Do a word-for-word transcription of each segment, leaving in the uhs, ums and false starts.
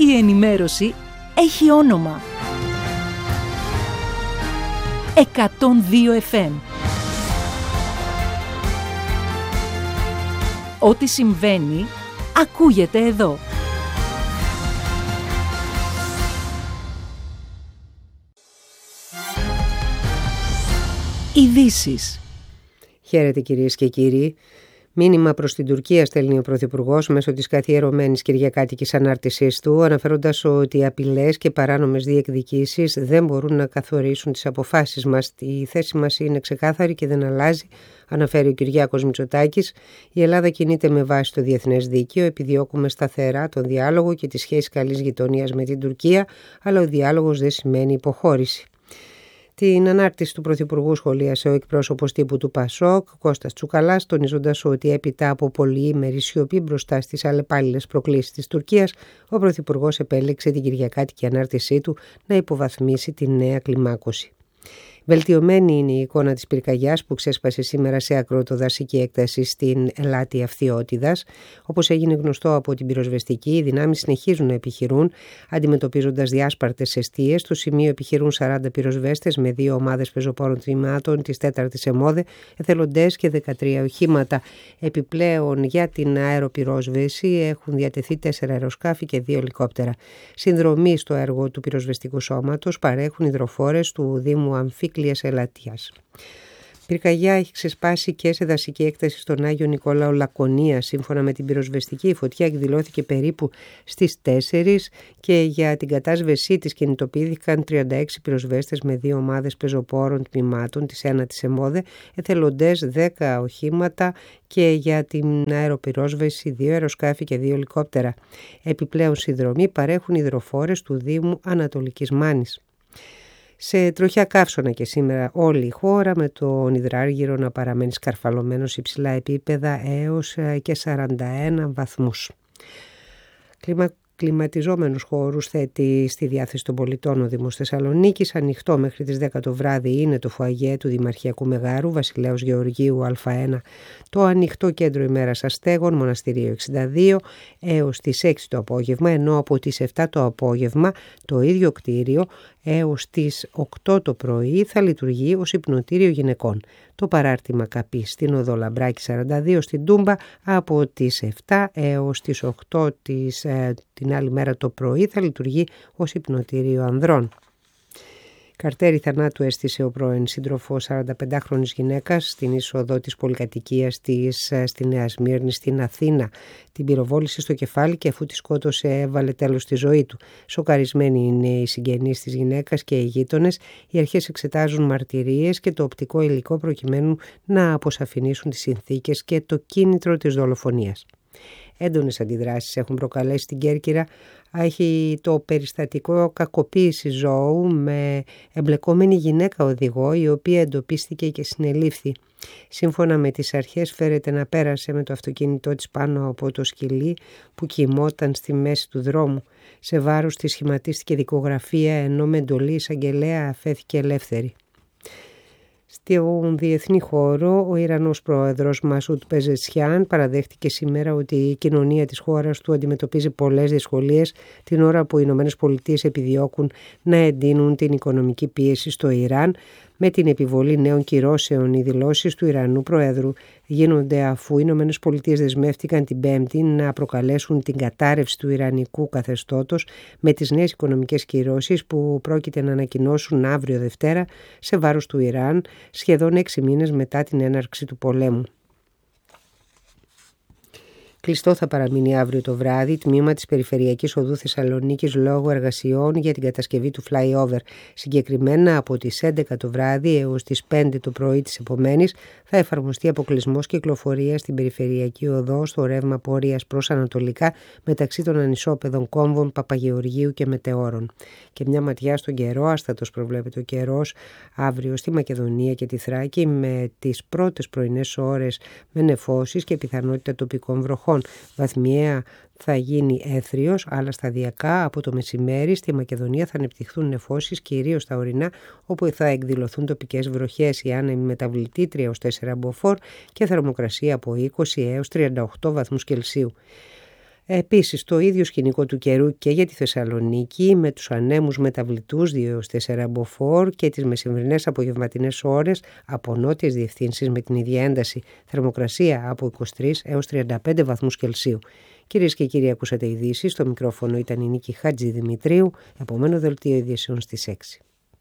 Η ενημέρωση έχει όνομα. εκατόν δύο εφ εμ. Ό,τι συμβαίνει, ακούγεται εδώ. Ειδήσεις. Χαίρετε κυρίες και κύριοι. Μήνυμα προς την Τουρκία στέλνει ο Πρωθυπουργός μέσω της καθιερωμένης κυριακάτικης ανάρτησής του, αναφέροντας ότι οι απειλές και παράνομες διεκδικήσεις δεν μπορούν να καθορίσουν τις αποφάσεις μας. Η θέση μας είναι ξεκάθαρη και δεν αλλάζει, αναφέρει ο Κυριάκος Μητσοτάκης. Η Ελλάδα κινείται με βάση το διεθνές δίκαιο, επιδιώκουμε σταθερά τον διάλογο και τη σχέση καλής γειτονίας με την Τουρκία, αλλά ο διάλογος δεν σημαίνει υποχώρηση. Την ανάρτηση του Πρωθυπουργού σχολίασε ο εκπρόσωπος τύπου του Πασόκ, Κώστας Τσουκαλάς, τονίζοντας ότι έπειτα από πολυήμερη σιωπή μπροστά στις αλλεπάλληλες προκλήσεις της Τουρκίας, ο Πρωθυπουργός επέλεξε την κυριακάτικη ανάρτησή του να υποβαθμίσει τη νέα κλιμάκωση. Βελτιωμένη είναι η εικόνα της πυρκαγιάς που ξέσπασε σήμερα σε ακροτοδασική έκταση στην Ελάτη Αυθιώτιδας. Όπως έγινε γνωστό από την πυροσβεστική, οι δυνάμεις συνεχίζουν να επιχειρούν, αντιμετωπίζοντας διάσπαρτες εστίες. Στο σημείο επιχειρούν σαράντα πυροσβέστες με δύο ομάδες πεζοπόρων τμήματων της τέταρτης ΕΜΟΔΕ, εθελοντές και δεκατρία οχήματα. Επιπλέον, για την αεροπυρόσβεση έχουν διατεθεί τέσσερα αεροσκάφη και δύο ελικόπτερα. Συνδρομή στο έργο του πυροσβεστικού σώματος παρέχουν υδροφόρες του Δήμου Αμφίκλειας Ελατίας. Πυρκαγιά έχει ξεσπάσει και σε δασική έκταση στον Άγιο Νικόλαο Λακωνία. Σύμφωνα με την πυροσβεστική, η φωτιά εκδηλώθηκε περίπου στις τέσσερις και για την κατάσβεσή της κινητοποιήθηκαν τριάντα έξι πυροσβέστες με δύο ομάδες πεζοπόρων τμήματων της ένατης ΕΜΟΔΕ, εθελοντές δέκα οχήματα και για την αεροπυρόσβεση δύο αεροσκάφη και δύο ελικόπτερα. Επιπλέον συνδρομή παρέχουν υδροφόρες του Δήμου Ανατολικής Μάνης. Σε τροχιά καύσωνα και σήμερα όλη η χώρα, με τον υδράργυρο να παραμένει σκαρφαλωμένος σε υψηλά επίπεδα έως και σαράντα ένα βαθμούς. Κλιμα... Κλιματιζόμενους χώρους θέτει στη διάθεση των πολιτών ο Δήμος Θεσσαλονίκης. Ανοιχτό μέχρι τις δέκα το βράδυ είναι το φουαγέ του Δημαρχιακού Μεγάρου Βασιλέως Γεωργίου Α1, το ανοιχτό κέντρο ημέρας αστέγων Μοναστηρίου εξήντα δύο έως τις έξι το απόγευμα, ενώ από τις επτά το απόγευμα το ίδιο κτίριο έως τις οκτώ το πρωί θα λειτουργεί ως υπνοτήριο γυναικών. Το παράρτημα Καπή στην οδό Λαμπράκη σαράντα δύο στην Τούμπα από τις επτά έως τις οκτώ της, ε, την άλλη μέρα το πρωί θα λειτουργεί ως υπνοτήριο ανδρών. Καρτέρι θανάτου έστησε ο πρώην σύντροφος σαρανταπεντάχρονης γυναίκας στην είσοδο της πολυκατοικίας της στη Νέα Σμύρνη στην Αθήνα. Την πυροβόλησε στο κεφάλι και αφού τη σκότωσε έβαλε τέλος στη ζωή του. Σοκαρισμένοι είναι οι συγγενείς της γυναίκας και οι γείτονες. Οι αρχές εξετάζουν μαρτυρίες και το οπτικό υλικό προκειμένου να αποσαφηνίσουν τις συνθήκες και το κίνητρο της δολοφονίας. Έντονες αντιδράσεις έχουν προκαλέσει στην Κέρκυρα. Έχει το περιστατικό κακοποίηση ζώου με εμπλεκόμενη γυναίκα οδηγό, η οποία εντοπίστηκε και συνελήφθη. Σύμφωνα με τις αρχές φέρεται να πέρασε με το αυτοκίνητό της πάνω από το σκυλί που κοιμόταν στη μέση του δρόμου. Σε βάρος της σχηματίστηκε δικογραφία, ενώ με εντολή εισαγγελέα αφέθηκε ελεύθερη. Στον διεθνή χώρο, ο Ιρανός πρόεδρος Μασούτ Πεζεσχιάν παραδέχτηκε σήμερα ότι η κοινωνία της χώρας του αντιμετωπίζει πολλές δυσκολίες την ώρα που οι Ηνωμένες Πολιτείες επιδιώκουν να εντείνουν την οικονομική πίεση στο Ιράν. Με την επιβολή νέων κυρώσεων, οι δηλώσεις του Ιρανού Προέδρου γίνονται αφού οι Ηνωμένες Πολιτείες δεσμεύτηκαν την Πέμπτη να προκαλέσουν την κατάρρευση του ιρανικού καθεστώτος με τις νέες οικονομικές κυρώσεις που πρόκειται να ανακοινώσουν αύριο Δευτέρα σε βάρος του Ιράν, σχεδόν έξι μήνες μετά την έναρξη του πολέμου. Κλειστό θα παραμείνει αύριο το βράδυ τμήμα της Περιφερειακής Οδού Θεσσαλονίκης λόγω εργασιών για την κατασκευή του flyover. Συγκεκριμένα από τις έντεκα το βράδυ έως τις πέντε το πρωί της επομένης θα εφαρμοστεί αποκλεισμός κυκλοφορίας στην Περιφερειακή Οδό στο ρεύμα πορείας προς Ανατολικά μεταξύ των ανισόπεδων κόμβων Παπαγεωργίου και Μετεώρων. Και μια ματιά στον καιρό, άστατος προβλέπεται ο καιρός αύριο στη Μακεδονία και τη Θράκη με τις πρώτες πρωινές ώρες με νεφώσεις και πιθανότητα τοπικών βροχών. Βαθμιαία θα γίνει έθριος, αλλά σταδιακά από το μεσημέρι στη Μακεδονία θα ανεπτυχθούν νεφώσεις, κυρίως στα ορεινά, όπου θα εκδηλωθούν τοπικές βροχές. Η άνεμη μεταβλητή τρία έως τέσσερα μποφόρ και θερμοκρασία από είκοσι έως τριάντα οκτώ βαθμούς Κελσίου. Επίσης, το ίδιο σκηνικό του καιρού και για τη Θεσσαλονίκη, με τους ανέμους μεταβλητούς δύο έως τέσσερα μποφόρ και τις μεσημβρινές απογευματινές ώρες από νότιες διευθύνσεις με την ίδια ένταση. Θερμοκρασία από είκοσι τρεις έως τριάντα πέντε βαθμούς Κελσίου. Κυρίες και κύριοι, ακούσατε ειδήσεις. Στο μικρόφωνο ήταν η Νίκη Χατζηδημητρίου. Επομένο δελτίο ειδήσεων στις έξι.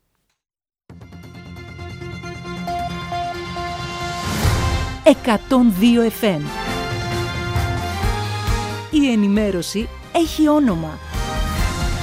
εκατόν δύο εφ εμ. Η ενημέρωση έχει όνομα.